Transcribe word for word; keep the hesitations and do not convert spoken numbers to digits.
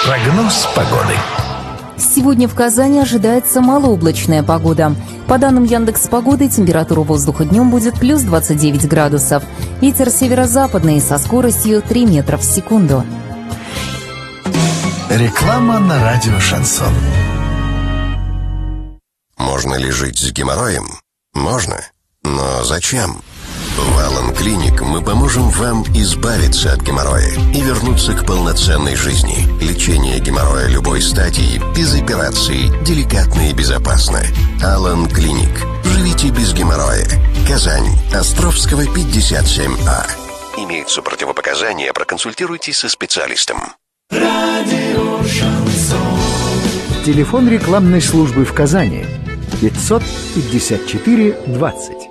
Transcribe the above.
Прогноз погоды. Сегодня в Казани ожидается малооблачная погода. По данным Яндекс.Погоды, температура воздуха днем будет плюс двадцать девять градусов. Ветер северо-западный со скоростью три метра в секунду. Реклама на радио «Шансон». Можно ли жить с геморроем? Можно. Но зачем? В Алан Клиник мы поможем вам избавиться от геморроя и вернуться к полноценной жизни. Лечение геморроя любой стадии, без операций, деликатно и безопасно. Алан Клиник. Живите без геморроя. Казань. Островского, пятьдесят семь А. Имеются противопоказания, проконсультируйтесь со специалистом. Радио Шансон. Телефон рекламной службы в Казани пятьсот пятьдесят четыре двадцать.